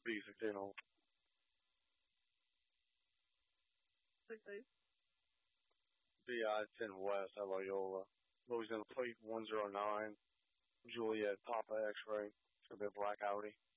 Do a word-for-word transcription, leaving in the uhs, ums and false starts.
B sixteen hold. six eight. B I ten West at Loyola. Louisiana plate one zero nine. Juliet Papa X-ray. It's going to be a black Audi.